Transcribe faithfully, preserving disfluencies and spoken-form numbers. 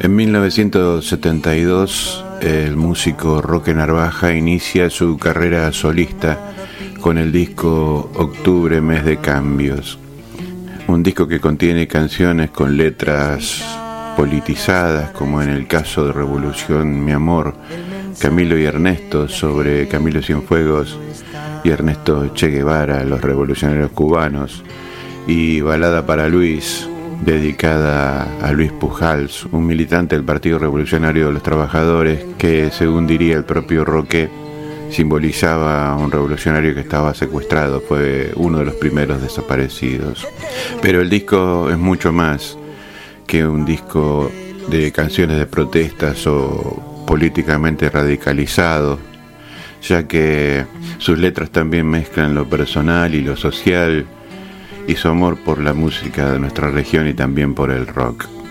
En mil novecientos setenta y dos, el músico Roque Narvaja inicia su carrera solista con el disco Octubre, mes de cambios. Un disco que contiene canciones con letras politizadas, como en el caso de Revolución, mi amor, Camilo y Ernesto, sobre Camilo Cienfuegos y Ernesto Che Guevara, los revolucionarios cubanos, y Balada para Luis, dedicada a Luis Pujals, un militante del Partido Revolucionario de los Trabajadores que, según diría el propio Roque, simbolizaba a un revolucionario que estaba secuestrado, fue uno de los primeros desaparecidos. Pero el disco es mucho más que un disco de canciones de protestas o políticamente radicalizado, ya que sus letras también mezclan lo personal y lo social, y su amor por la música de nuestra región y también por el rock.